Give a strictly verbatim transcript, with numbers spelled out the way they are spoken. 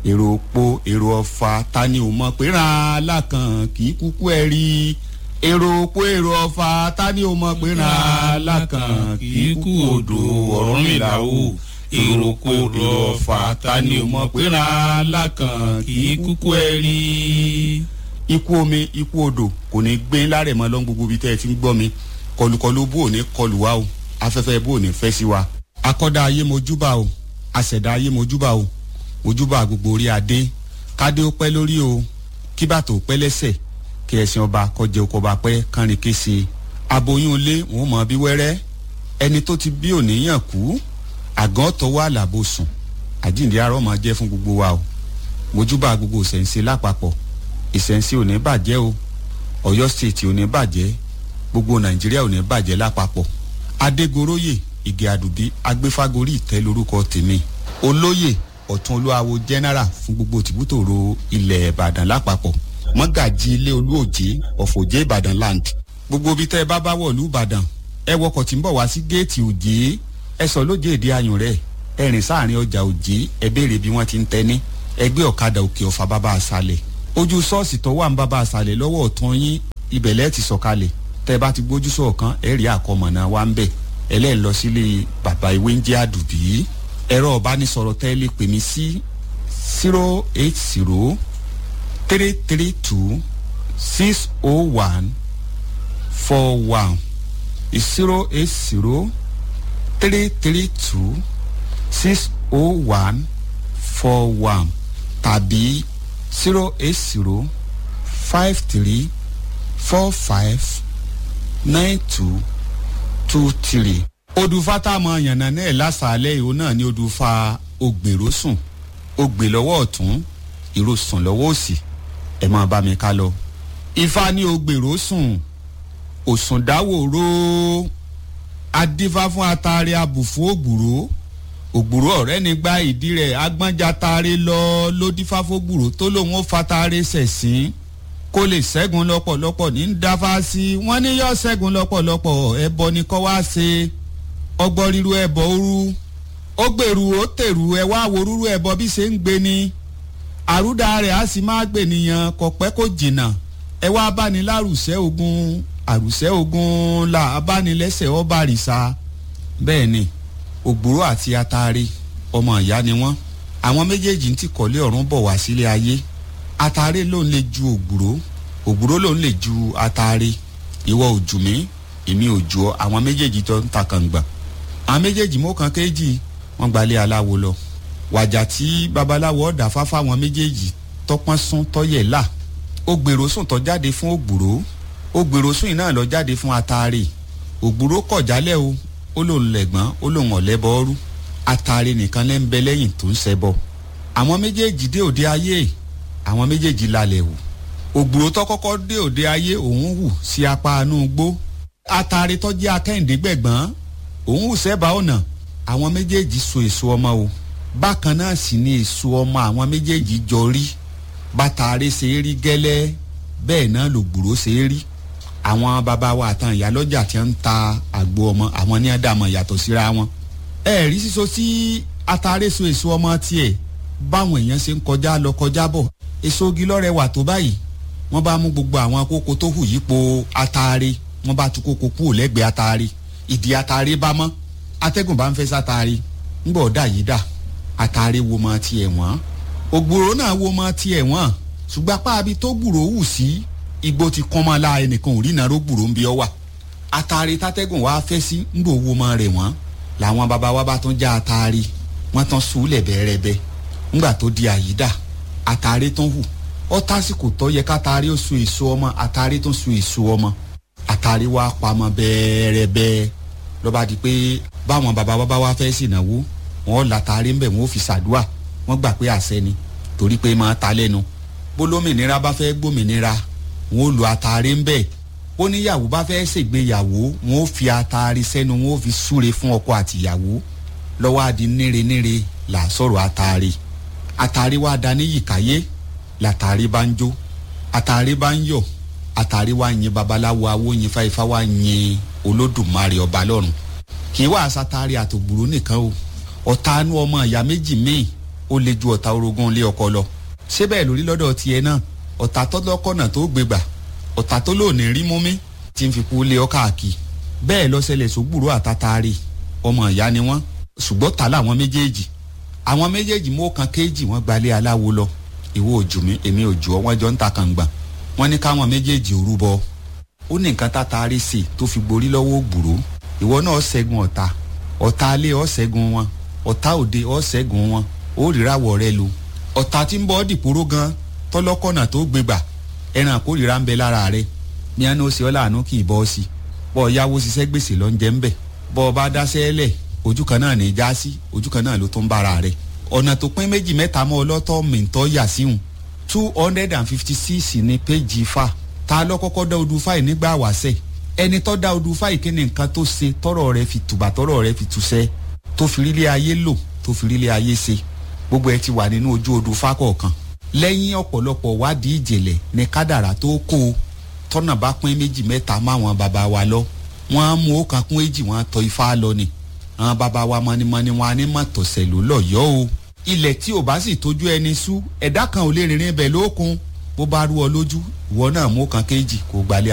èrò òpó èrò ọ̀fà ta ni ò mọ̀ pé ràn alákàn kì í kúkú ẹ̀ rí èrò òpó èrò ọ̀fà ta ni ò mọ̀ pé ràn alákàn kì í kú odò Ọ̀rúnmìlà o èrò òpó èrò ọ̀fà ta ni ò mọ̀ pé ràn alákàn kì í kúkú ẹ̀ rí. Ikú omi ikú odò kò ní gbé lárẹ̀ mọ́ lọ́n gbogbo ibi tẹ́ ẹ ti ń gbọ́ mi kọlùkọlù bó ò ní kọlù wa o afẹ́fẹ́ bó ò ní fẹ́ sí wa. Akọ́dá ayé mojúbà o àṣẹ̀dá ayé mojúbà o mojúbà gbogbo orí adé kádé ó pẹ́ lórí o kí bàtò ó pẹ́ lẹ́sẹ̀ kí ẹ̀sìn ọba kọjẹ okọ̀ ọba pẹ́ kánrin kése. Aboyún ilé wọn mọ bí wẹ́rẹ́ ẹni tó ti bí òníyàn kú àgàn tọwọ́ àlàbò sùn àjíǹde arọ́ máa jẹ́ fún gbogbo wa o mojúbà gbogbo ìṣẹ̀ǹṣe lápapọ̀ ìṣẹ̀ǹṣe ò ní bàjẹ́ o Ọ̀yọ́ state ò ní bàjẹ́ gbogbo Nàìjíríà ò ní bàjẹ́ lápapọ̀. Adégoróyè Ìgè Àdùbí agbéfágorí ìtẹ́ lórúkọ tèmi olóyè ọ̀tún olúwawo general fún gbogbo tìbútòrò ilẹ̀ Ìbàdàn lápapọ̀ mọ́gàjì ilé olúòjé ọ̀fọ̀jẹ́ Ìbàdàn land. Gbogbo ibi tẹ́ ẹ bá bá wọ̀lú Ìbàdàn ẹ wọkọ̀ tí ń bọ̀ wá sí géètì òjé ẹ sọ lójé èdè ayùn rẹ̀ ẹ rìn sáàrin ọjà òjé ẹ béèrè bí wọ́n ti ń tẹ́ni ẹgbẹ́ ọ̀kadà òkè ọ̀fà bàbá àṣàlẹ̀ ojú ṣọ́ọ̀ṣì tó wà ń bàbá àṣàlẹ̀ lọ́wọ́ ọ̀tún yín ibẹ̀lẹ́ ti sọ̀kalẹ̀ tẹ́ bá ti gbójú sọ̀kan ẹ rí àkọmọ̀nà wa ń bẹ̀ ẹlẹ́ẹ̀ lọ sílé bàbá ìwé ń jẹ́ Àdùbí. Ẹ̀rọ ìbánisọ̀rọ̀ tẹ́ lè pè mí sí zero eight zero three three two six oh one four one zero eight zero three three two six oh one four one tàbí zero eight zero five three four five nine two two three. Odùfà tá a mọ yànnà náà lásàálẹ̀ ìhó náà ni odùfà ògbèrò sùn ògbè lọ́wọ́ ọ̀tún ìró sùn lọ́wọ́ òsì ẹ̀ máa bá mi ká lọ. Ifá ní ògbèrò sùn òsùn dáwòró adífá fún atare abù fún ògbùrò ògbùrò ọ̀rẹ́ ní gbá ìdí rẹ̀ agbọ́njà tare lọ ló dífá fógbùrò tó lòun ó fatare sẹ̀sìn kó lè ṣẹ́gun lọ́pọ̀lọpọ̀ ní dáfá sí wọ́n ní yọ ṣẹ́gun lọ́pọ̀lọpọ̀ ẹbọ ni kọ́ wá ṣe ọgbọ́n ríru ẹbọ òru ó gbèrú ó tèrú ẹ wá wo rúru ẹbọ bí ṣe ń gbé ni àrúdà rẹ̀ á sì máa gbè nìyàn kọ̀pẹ́ kò jìnnà ẹ wá báni lárùsẹ́ ogun àrùsẹ́ ogun là abánilẹ́sẹ̀ ọba àrìsà. Bẹ́ẹ̀ ni ògbúrò àti atare ọmọ ìyá ni wọ́n àwọn méjèèjì ń ti kọ́lé ọ̀run bọ̀ wá sílé ayé atare ló ń lè ju ògbúrò ògbúrò ló ń lè ju atare ìwọ òjù mi èmi òjù ọ àwọn méjèèjì tó ń ta kàngbà àwọn méjèèjì mọ́ kan kéjì wọ́n gbalẹ̀ aláwo lọ wàjà tí babaláwo ọ̀dà fáfá àwọn méjèèjì tọpọ́n sún tọ́yẹ̀ là ó gbèrò sùn tó jáde fún ògbúrò ó gbèrò sùn iná lọ jáde fún atare ògbúrò kọ̀ jálẹ̀ o ó lòun lẹ̀gbọ́n ó lòun ọ̀lẹ́bọ̀ọ́rú atare nìkan lẹ́ ń bẹ lẹ́yìn tó ń ṣẹbọ àwọn méjèèjì dé òde ayé àwọn méjèèjì lálẹ́ wò ògbúrò tó kọ́kọ́ dé òde ayé òun hù sí apá inú igbó atare tó jẹ́ akẹ́hìndé gbẹ̀gbọ́n òun hù sẹ́bàá ọ̀nà àwọn méjèèjì so èso ọmọ o bákan náà sì ni èso ọmọ àwọn méjèèjì jọ rí bátàrí ṣe é rí gẹ́lẹ́ bẹ́ẹ̀ náà lògbúrò ṣe é rí àwọn bàbá wa àtàn ìyá lọ́jà tí ń ta àgbo ọmọ àwọn ní àdàmọ̀ yàtọ̀ síra wọn. ẹ rí sísọ sí atare so èso ọmọ tiẹ̀ báwọn èèyàn ṣe ń kọjá lọ kọjá bọ̀ èso igi lọ́rẹ̀ wà tó báyìí wọ́n bá mú gbogbo àwọn kókó tó hù yípo atare wọ́n bá tú kókó kúrò lẹ́gbẹ̀ẹ́ atare ìdí atare bá mọ́ atẹ́gùn bá ń fẹ́ sátare ńgbọ̀ ọ̀dà yìí dà atare wo mọ́ tiẹ̀ wọ́n ògbúrò náà wo mọ́ tiẹ̀ wọ́n ṣùgbọ́n apá abi tó gbúrò hù sí igbó ti kán mọ́ la ẹnìkan ò rí iná ró gbúrò ń bí ọ wà atare tátẹ́gùn wá fẹ́ sí ńgbò wo mọ́ rẹ̀ wọ́n làwọn baba wa bá tún já atare wọ́n tán sùúlẹ̀ bẹ́ẹ̀rẹ́bẹ́ ńgbà tó di àyídà atare tán hù ọ tásìkò tó yẹ kátare ó so èso ọmọ atare tó so èso ọmọ atare wá pamọ́ bẹ́ẹ̀rẹ́bẹ́ lọ́ba di pé báwọn baba wa bá wá fẹ́ sìnàwó wọn látàrí ń bẹ̀ wọn ò fi ṣàdúà wọn gbà pé àṣẹ ni torí pé máa ta lẹ́nu bólómìnira bá fẹ́ gbòmìnira wọn ò lo àtàrí ń bẹ̀ ó níyàwó bá fẹ́ ṣègbéyàwó wọn ò fi àtàrí sẹ́nu wọn ò fi súre fún ọkọ àtìyàwó lọ́wọ́ àdí níre níre là sọ̀rọ̀ àtàrí àtàrí wa dání yìkáyé làtàrí bá ń jó àtàrí bá ń yọ̀ àtàrí wa yin babaláwo awo yin fáifá wa yin olódùmarè ọba lọ́run kì í wá àsátàrí àtògbùrú nìkan o ọ̀tánú ọmọ ìyá méjì míì ó le ju ọ̀tá orogún ilé ọkọ lọ ṣé bẹ́ẹ̀ lórí lọ́dọ̀ tiẹ̀ náà ọ̀tá tó lọ́kọ̀nà tó gbégbà ọ̀tá tó lóòní rí mú mi tí ń fi kú lé ọ káàkiri bẹ́ẹ̀ ló ṣẹlẹ̀ sógbùrú àtàtàrí ọmọ ìyá ni wọ́n ṣùgbọ́n ta làwọn méjèèjì àwọn méjèèjì mú kan kéèjì wọ́n gbalé aláwo lọ ìwọ òjò mi èmi òjò ọ wọ́n jọ ń ta kàngbà wọ́n ní káwọn méjèèjì òrúbọ ó ní nǹkan tàtàrí sí tó fi gborí lọ́wọ́ ògbùrú ìwọ náà ṣẹ́gun ọ̀tá ọ̀tá alẹ́ ó ṣẹ́gun wọn ọ̀tá òde ó ṣẹ́gun wọn ó ríràwọ̀ rẹ lu ọ̀tá tí ń bọ́ dìpóró gan tọ́lọ́kọ̀nà tó gbégbà ẹran kórìíra ń bẹ lára rẹ ní àná ó ṣe ọ́ láàánú kì í bọ́ sí bọ́ ọ yáwó ṣiṣẹ́ gbèsè lọ ń jẹ́ ń bẹ̀ bọ́ ọ bá dáṣẹ́ lẹ̀ ojú kan náà ní í já sí ojú kan náà ló tún bára rẹ ọ̀nà tó pín méjì mẹ́ta mọ́ ọlọ́tọ̀ mìntọ́ yà síhùn two hundred and fifty six ní péjì fa ta lọ́kọ́kọ́ dá odù fáì nígbà wàṣẹ ẹni tó dá odù fáì kí ni nǹkan tó ṣe tọ́rọ̀ rẹ fi tùbà tọ́rọ̀ rẹ fi túṣẹ́ tó fi rílé ayé lò tó fi rílé ayé ṣe gbogbo ẹ ti wà nínú ojú odù fá kọ̀ọ̀kan lẹ́yìn ọ̀pọ̀lọpọ̀ wádìí ìjìnlẹ̀ ní kádàrá tó kó o tọ́nà bá pín méjì mẹ́ta máwọn bàbá wa lọ wọ́n á mú ọ̀kan kún èjì wọ́n á tọ́ ifá lọ ni àwọn bàbá wa mọ́nímọ́ní wọn á ní mọ̀tọ̀sẹ̀ ló lọ́yọ́ o ilẹ̀ tí ò bá sì tójú ẹni sú ẹ̀dá kan ò lè rìnrìn bẹ̀ lókun bó bá rú ọ lójú ìwọ náà mú ọ̀kan kéjì kó gbalẹ̀